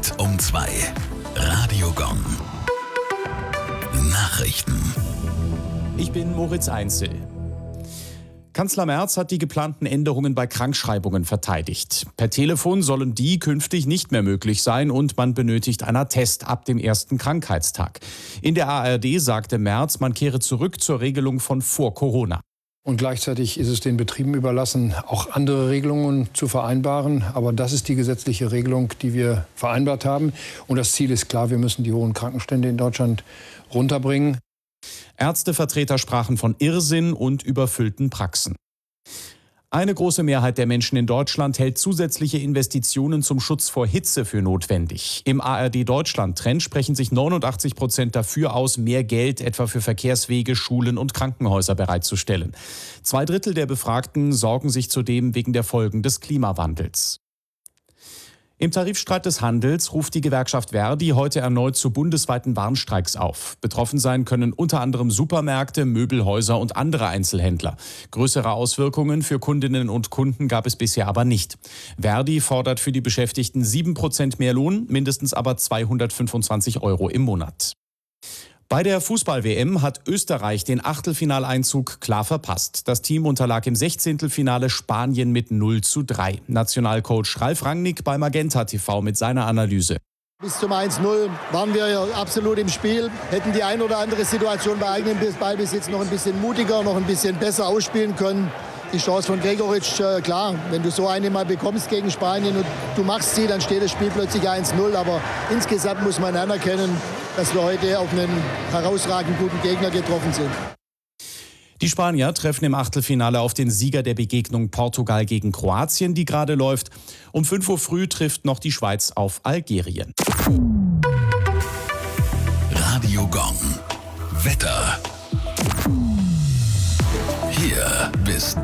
Punkt um 2. Radio Gong. Nachrichten. Ich bin Moritz Einzel. Kanzler Merz hat die geplanten Änderungen bei Krankschreibungen verteidigt. Per Telefon sollen die künftig nicht mehr möglich sein und man benötigt einen Attest ab dem ersten Krankheitstag. In der ARD sagte Merz, man kehre zurück zur Regelung von vor Corona. Und gleichzeitig ist es den Betrieben überlassen, auch andere Regelungen zu vereinbaren. Aber das ist die gesetzliche Regelung, die wir vereinbart haben. Und das Ziel ist klar, wir müssen die hohen Krankenstände in Deutschland runterbringen. Ärztevertreter sprachen von Irrsinn und überfüllten Praxen. Eine große Mehrheit der Menschen in Deutschland hält zusätzliche Investitionen zum Schutz vor Hitze für notwendig. Im ARD-Deutschland-Trend sprechen sich 89% dafür aus, mehr Geld etwa für Verkehrswege, Schulen und Krankenhäuser bereitzustellen. 2/3 der Befragten sorgen sich zudem wegen der Folgen des Klimawandels. Im Tarifstreit des Handels ruft die Gewerkschaft Verdi heute erneut zu bundesweiten Warnstreiks auf. Betroffen sein können unter anderem Supermärkte, Möbelhäuser und andere Einzelhändler. Größere Auswirkungen für Kundinnen und Kunden gab es bisher aber nicht. Verdi fordert für die Beschäftigten 7% mehr Lohn, mindestens aber 225 € im Monat. Bei der Fußball-WM hat Österreich den Achtelfinaleinzug klar verpasst. Das Team unterlag im 16. Finale Spanien mit 0:3. Nationalcoach Ralf Rangnick bei Magenta TV mit seiner Analyse. Bis zum 1:0 waren wir ja absolut im Spiel, hätten die ein oder andere Situation bei eigenem Ballbesitz noch ein bisschen mutiger, noch ein bisschen besser ausspielen können. Die Chance von Gregoritsch, klar, wenn du so eine mal bekommst gegen Spanien und du machst sie, dann steht das Spiel plötzlich 1:0. Aber insgesamt muss man anerkennen, dass wir heute auf einen herausragend guten Gegner getroffen sind. Die Spanier treffen im Achtelfinale auf den Sieger der Begegnung Portugal gegen Kroatien, die gerade läuft. Um 5 Uhr früh trifft noch die Schweiz auf Algerien. Radio Gong. Wetter. Hier bist